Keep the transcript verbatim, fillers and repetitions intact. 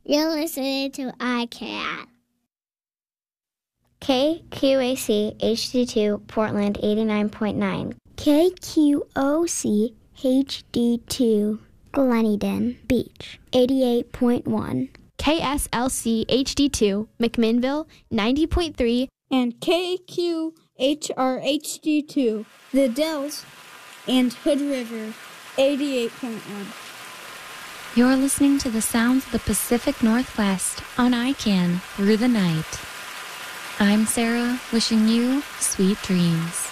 You're listening to I C A N. K Q A C H D two Portland eighty-nine point nine. K Q O C H D two Gleneden Beach eighty-eight point one. K S L C H D two McMinnville ninety point three. And K Q H R H D two The Dells and Hood River eighty-eight point one. You're listening to the sounds of the Pacific Northwest on I C A N through the night. I'm Sarah, wishing you sweet dreams.